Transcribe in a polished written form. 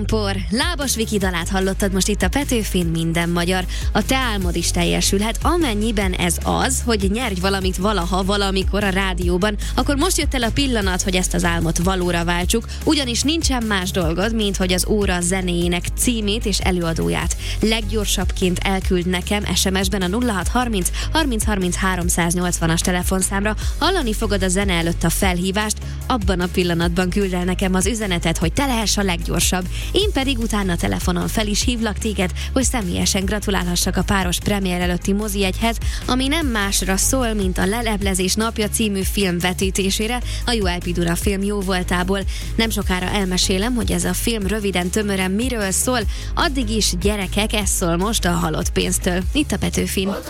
Szompor. Lábas Viki dalát hallottad most itt a Petőfin, minden magyar. A te álmod is teljesülhet, amennyiben ez az, hogy nyerj valamit valaha, valamikor a rádióban, akkor most jött el a pillanat, hogy ezt az álmot valóra váltsuk, ugyanis nincsen más dolgod, mint hogy az óra zenéjének címét és előadóját leggyorsabbként elküld nekem SMS-ben a 0630 30 30 380-as telefonszámra. Hallani fogod a zene előtt a felhívást, abban a pillanatban küld el nekem az üzenetet, hogy te lehess a leggyorsabb. Én pedig utána telefonon fel is hívlak téged, hogy személyesen gratulálhassak a páros premier előtti mozijegyhez, ami nem másra szól, mint a Leleplezés napja című film vetítésére, a ULP Duna film jóvoltából. Nem sokára elmesélem, hogy ez a film röviden, tömören miről szól, addig is gyerekek, ez szól most a halott pénztől. Itt a Petőfin.